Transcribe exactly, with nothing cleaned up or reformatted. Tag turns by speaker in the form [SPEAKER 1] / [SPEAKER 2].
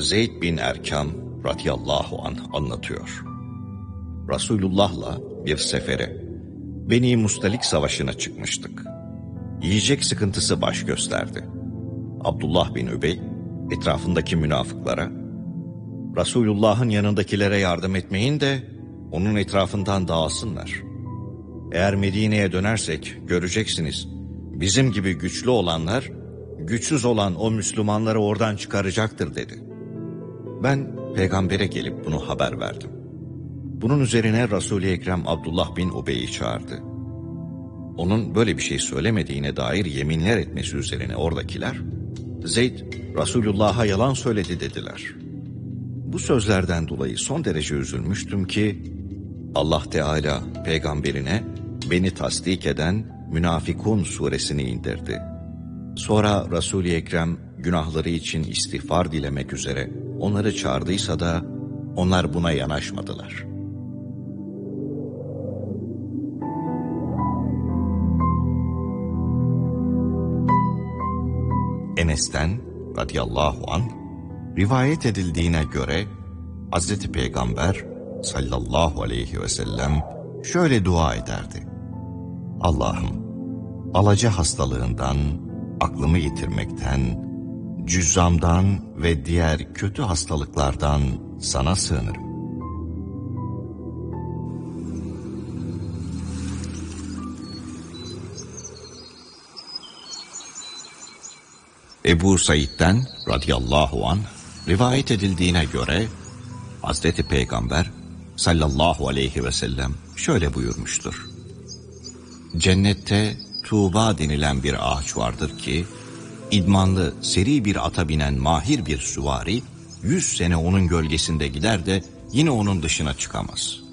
[SPEAKER 1] Zeyd bin Erkam radıyallahu anh anlatıyor. Resulullah'la bir sefere, Beni Mustalik Savaşı'na çıkmıştık. Yiyecek sıkıntısı baş gösterdi. Abdullah bin Übey etrafındaki münafıklara, Resulullah'ın yanındakilere yardım etmeyin de onun etrafından dağılsınlar. Eğer Medine'ye dönersek göreceksiniz, bizim gibi güçlü olanlar, güçsüz olan o Müslümanları oradan çıkaracaktır dedi. Ben peygambere gelip bunu haber verdim. Bunun üzerine Resul-i Ekrem Abdullah bin Ubey'i çağırdı. Onun böyle bir şey söylemediğine dair yeminler etmesi üzerine oradakiler, Zeyd Resulullah'a yalan söyledi dediler. Bu sözlerden dolayı son derece üzülmüştüm ki Allah Teala peygamberine beni tasdik eden Münafikun suresini indirdi. Sonra Resul-i Ekrem günahları için istiğfar dilemek üzere onları çağırdıysa da onlar buna yanaşmadılar. Enes'ten radıyallahu anh rivayet edildiğine göre Hazreti Peygamber sallallahu aleyhi ve sellem şöyle dua ederdi. Allah'ım, alaca hastalığından, aklımı yitirmekten, cüzzamdan ve diğer kötü hastalıklardan sana sığınırım. Ebu Said'den radıyallahu anh rivayet edildiğine göre Hazreti Peygamber sallallahu aleyhi ve sellem şöyle buyurmuştur. Cennette Tuğba denilen bir ağaç vardır ki, idmanlı, seri bir ata binen mahir bir süvari, yüz sene onun gölgesinde gider de yine onun dışına çıkamaz.